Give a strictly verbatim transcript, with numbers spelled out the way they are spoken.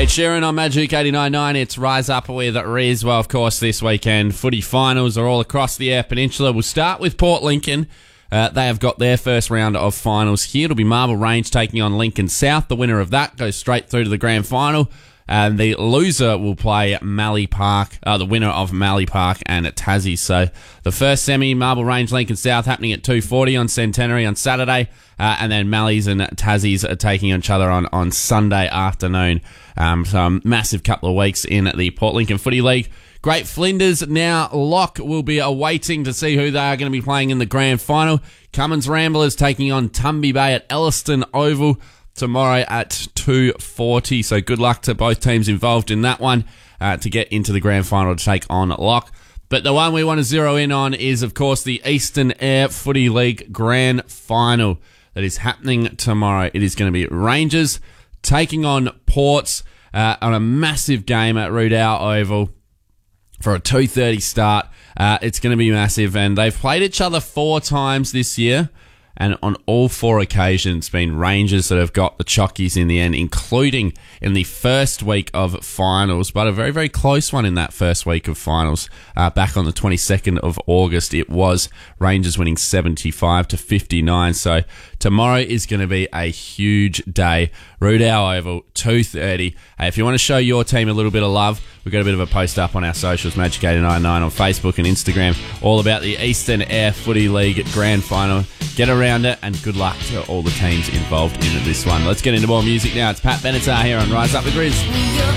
Ed Sheeran on Magic eighty-nine point nine. It's Rise Up with Riz. Well, of course, this weekend, footy finals are all across the Eyre Peninsula. We'll start with Port Lincoln. Uh, they have got their first round of finals here. It'll be Marble Range taking on Lincoln South. The winner of that goes straight through to the grand final. And the loser will play Mallee Park, uh, the winner of Mallee Park and Tassie. So the first semi, Marble Range, Lincoln South, happening at two forty on Centenary on Saturday. Uh, and then Mallees and Tassies are taking each other on, on Sunday afternoon. Um, so a massive couple of weeks in the Port Lincoln Footy League. Great Flinders now lock will be awaiting to see who they are going to be playing in the grand final. Cummins Ramblers taking on Tumby Bay at Elliston Oval tomorrow at two forty. So good luck to both teams involved in that one uh, to get into the grand final to take on Lock. But the one we want to zero in on is, of course, the Eastern Eyre Footy League grand final that is happening tomorrow. It is going to be Rangers taking on Ports uh, on a massive game at Rudao Oval for a two thirty start. Uh, it's going to be massive, and they've played each other four times this year. And on all four occasions, it's been Rangers that have got the chockies in the end, including in the first week of finals, but a very, very close one in that first week of finals. Uh, back on the twenty-second of August, it was Rangers winning seventy-five to fifty-nine. So tomorrow is going to be a huge day. Rudao Oval, two thirty. Hey, if you want to show your team a little bit of love, we've got a bit of a post up on our socials, Magic eighty-nine point nine on Facebook and Instagram, all about the Eastern Eyre Footy League grand final. Get around it, and good luck to all the teams involved in this one. Let's get into more music now. It's Pat Benatar here on Rise Up with Riz.